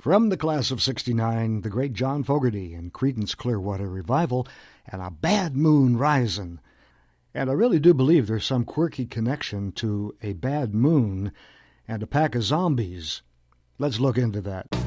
From the class of '69, the great John Fogerty and Creedence Clearwater Revival, and A Bad Moon Risin'. And I really do believe there's some quirky connection to a bad moon and a pack of zombies. Let's look into that.